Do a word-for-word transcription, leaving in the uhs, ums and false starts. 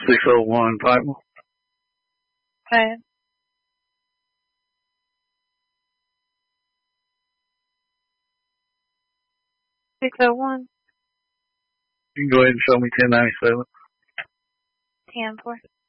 six oh one Pikeville. Okay. six oh one. You can go ahead and show me ten ninety-seven. ten four.